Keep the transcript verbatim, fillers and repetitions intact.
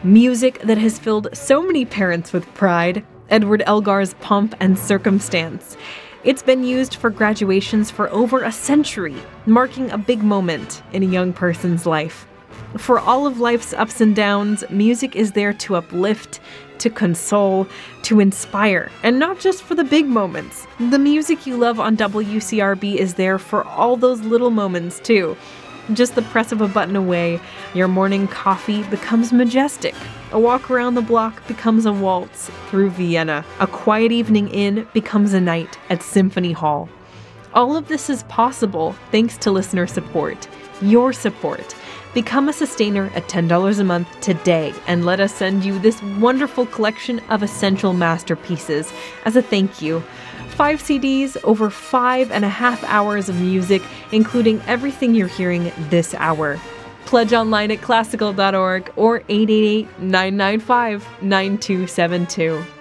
Music that has filled so many parents with pride. Edward Elgar's Pomp and Circumstance. It's been used for graduations for over a century, marking a big moment in a young person's life. For all of life's ups and downs, music is there to uplift, to console, to inspire, and not just for the big moments. The music you love on W C R B is there for all those little moments too. Just the press of a button away, your morning coffee becomes majestic. A walk around the block becomes a waltz through Vienna. A quiet evening in becomes a night at Symphony Hall. All of this is possible thanks to listener support. Your support. Become a sustainer at ten dollars a month today and let us send you this wonderful collection of essential masterpieces as a thank you. Five C Ds, over five and a half hours of music, including everything you're hearing this hour. Pledge online at classical dot org or eight eight eight, nine nine five, nine two seven two.